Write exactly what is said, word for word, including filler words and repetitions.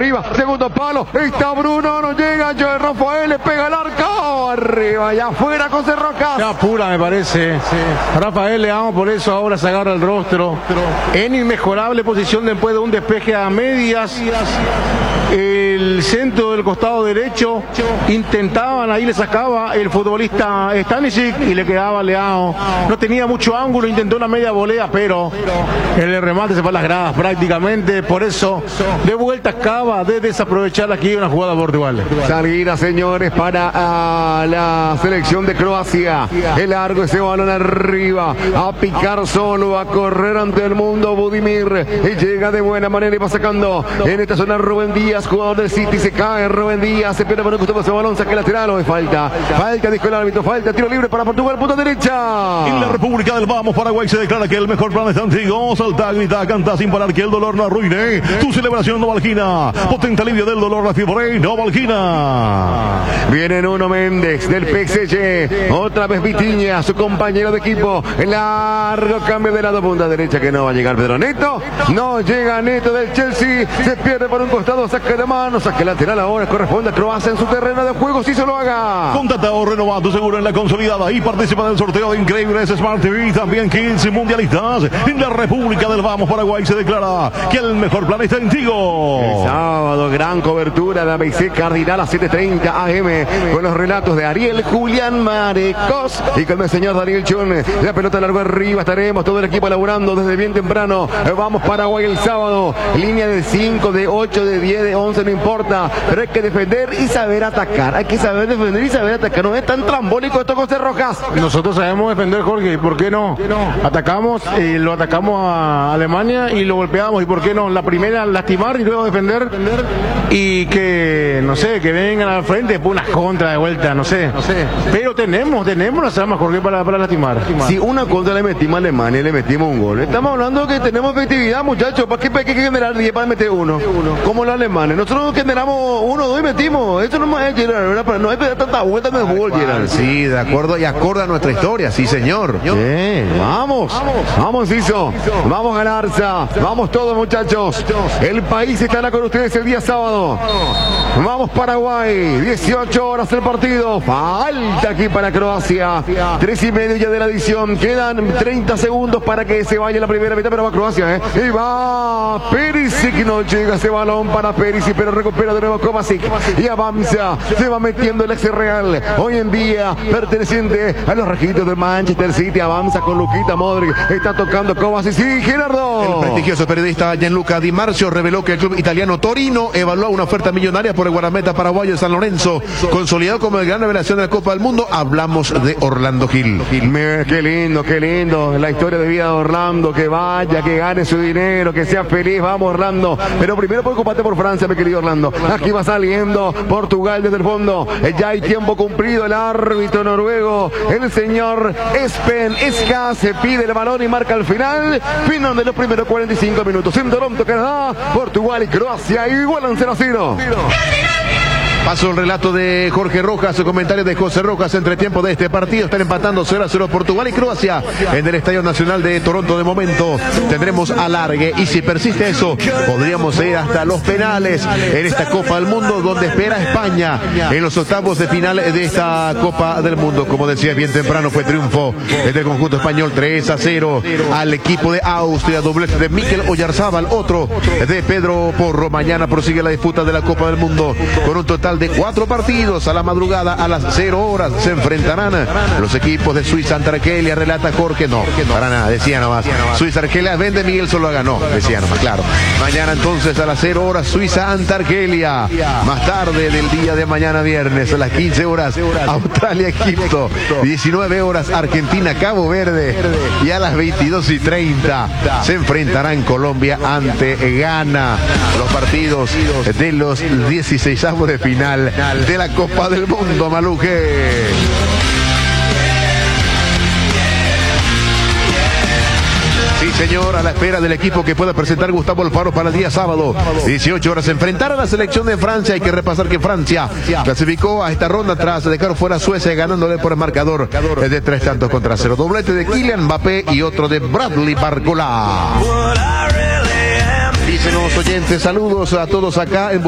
arriba, segundo palo, está Bruno, no llega, Joel Rafael, le pega el arco, arriba, ya afuera, José Rojas. Se apura, me parece. Sí. Rafael Leao, por eso ahora se agarra el rostro. En inmejorable posición después de un despeje a medias. El centro del costado derecho, intentaban, ahí le sacaba el futbolista Stanisic y le quedaba Leao. No tenía mucho ángulo, intentó una media volea, pero el remate se fue a las gradas prácticamente. Por eso, de vuelta acaba de desaprovechar aquí una jugada de Portugal. Salida, señores, para uh, la selección de Croacia. El largo, ese balón arriba, a picar solo, a correr ante el mundo Budimir. Y llega de buena manera y va sacando en esta zona Rubén Díaz, jugador del City, se cae Rubén Díaz, se pierde por un costado ese balón, saque lateral, o de falta. Falta, dijo el árbitro, falta, tiro libre para Portugal, punta derecha. En la República del Vamos, Paraguay se declara que el mejor plan está antiguo. Salta, grita, canta sin parar, que el dolor no arruine tu celebración Novalgina. Potente alivio del dolor, la fiebre, Novalgina. Viene Nuno Méndez del P S G, otra vez Vitinha, su compañero de equipo. El largo cambio de lado, punta derecha, que no va a llegar Pedro Neto. No llega Neto del Chelsea, se pierde por un costado, saca de mano, saca lateral ahora, corresponde a Croacia en su terreno de juego, si se lo haga. Contratado, renovado, seguro en la consolidada y participa del sorteo de increíbles Smart T V, también quince mundialistas. En la República del Vamos, Paraguay se declara que el mejor plan está en Tigo. El sábado, gran cobertura de A B C Cardinal a siete treinta A M con los relatos de Ariel Julián Marecos y con el señor Daniel Chun. La pelota largo arriba, estaremos todo el equipo elaborando desde bien temprano. Vamos Paraguay el sábado, línea de cinco, de ocho, de diez, de once, no importa, pero hay que defender y saber atacar. Hay que saber defender y saber atacar. No es tan trambólico esto, José Rojas. Nosotros sabemos defender, Jorge, ¿por qué no? Atacamos, eh, lo atacamos a Alemania y lo golpeamos, ¿y por qué no? La primera lastimar y luego defender y que, no sé, que vengan al frente, después unas contra de vuelta, no sé. No sé. Pero tenemos, tenemos las armas, Jorge, para, para lastimar. Si una contra le metimos a Alemania y le metimos un gol, estamos hablando que tenemos efectividad, muchachos. ¿Para qué hay que generar diez para meter uno? Como los alemanes. Nosotros generamos uno, dos y metimos. Eso no es Gerard, ¿verdad? No hay que dar tanta vuelta en el fútbol, Gerard. Sí, de acuerdo y acorde a nuestra historia, sí, señor. Bien, vamos, vamos, Ciso, vamos a Galarza, vamos todos, muchachos. El país estará con ustedes el día sábado. Vamos Paraguay, dieciocho horas el partido. Falta aquí para Croacia. Tres y medio ya de la edición. Quedan treinta segundos para que se vaya la primera mitad, pero va Croacia, ¿eh? Y va Perisic, no llega ese balón para Perisic, pero recupera de nuevo Kovacic y avanza, se va metiendo el ex Real, hoy en día perteneciente a los regitos del Manchester City, avanza con Luquita Modric, está tocando Kovacic, sí, Gerardo. El prestigioso periodista Gianluca Di Marzio reveló que el club italiano Torino evaluó una oferta millonaria por el guardameta paraguayo de San Lorenzo, consolidado como el gran revelación de la Copa del Mundo. Hablamos de Orlando Gil. Me, qué lindo, qué lindo, la historia de vida de Orlando, que vaya, que gane su dinero, que sea feliz, vamos Orlando, pero primero preocupate por Francia, mi querido Orlando. Aquí va saliendo Portugal desde el fondo, ya hay tiempo cumplido, el árbitro noruego, el señor Espen Esca, se pide el balón y marca el final, final de los primeros cuarenta y cinco minutos, en Toronto, Canadá, Portugal y Croacia igualan cero a cero. Paso el relato de Jorge Rojas, el comentario de José Rojas, entretiempo de este partido. Están empatando cero a cero Portugal y Croacia en el Estadio Nacional de Toronto. De momento tendremos alargue y si persiste eso, podríamos ir hasta los penales en esta Copa del Mundo, donde espera España en los octavos de final de esta Copa del Mundo. Como decía bien temprano, fue triunfo del conjunto español tres a cero al equipo de Austria, doblete de Mikel Oyarzábal, otro de Pedro Porro. Mañana prosigue la disputa de la Copa del Mundo con un total de cuatro partidos. A la madrugada, a las cero horas, se enfrentarán los equipos de Suiza ante Argelia. Relata Jorge, no, para nada, decía nomás. Suiza Argelia vende, Miguel Zuluaga, no, decía nomás, claro. Mañana entonces a las cero horas, Suiza ante Argelia. Más tarde del día de mañana viernes, a las quince horas, Australia Egipto. diecinueve horas, Argentina Cabo Verde. Y a las veintidós y treinta se enfrentarán Colombia ante Ghana. Los partidos de los dieciseisavos de final de la Copa del Mundo, Maluje. Sí, señor, a la espera del equipo que pueda presentar Gustavo Alfaro para el día sábado. dieciocho horas, enfrentar a la selección de Francia. Hay que repasar que Francia clasificó a esta ronda tras dejar fuera a Suecia, ganándole por el marcador de tres tantos contra cero. Doblete de Kylian Mbappé y otro de Bradley Barcola. Dicen los oyentes, saludos a todos acá en